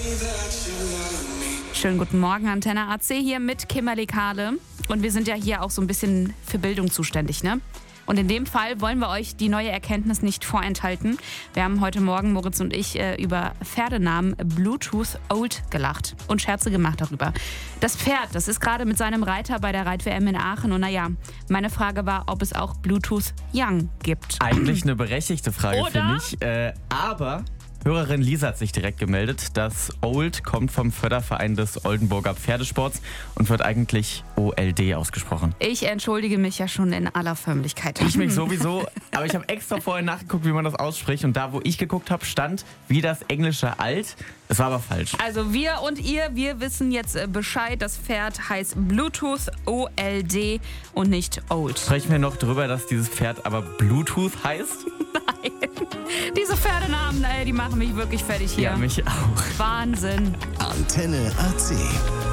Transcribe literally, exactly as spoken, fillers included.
Schönen guten Morgen, Antenne A C hier mit Kimberly Kahle. Und wir sind ja hier auch so ein bisschen für Bildung zuständig, ne? Und in dem Fall wollen wir euch die neue Erkenntnis nicht vorenthalten. Wir haben heute Morgen, Moritz und ich, äh, über Pferdenamen Bluetooth Old gelacht und Scherze gemacht darüber. Das Pferd, das ist gerade mit seinem Reiter bei der Reit-W M in Aachen. Und naja, meine Frage war, ob es auch Bluetooth Young gibt. Eigentlich eine berechtigte Frage, Oder? finde ich. Äh, aber Hörerin Lisa hat sich direkt gemeldet. Das Old kommt vom Förderverein des Oldenburger Pferdesports und wird eigentlich O L D ausgesprochen. Ich entschuldige mich ja schon in aller Förmlichkeit. Ich mich sowieso, aber ich habe extra vorher nachgeguckt, wie man das ausspricht. Und da, wo ich geguckt habe, stand wie das englische Alt. Das war aber falsch. Also wir und ihr, wir wissen jetzt äh, Bescheid. Das Pferd heißt Bluetooth O L D und nicht Old. Sprechen wir noch drüber, dass dieses Pferd aber Bluetooth heißt? Nein. Diese Pferdenamen, ey, die machen mich wirklich fertig hier. Ja, mich auch. Wahnsinn. Antenne A C.